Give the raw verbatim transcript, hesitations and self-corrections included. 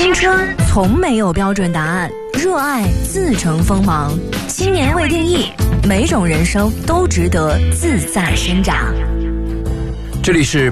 青春从没有标准答案，热爱自成锋芒。青年未定义，每种人生都值得自在生长。 这里是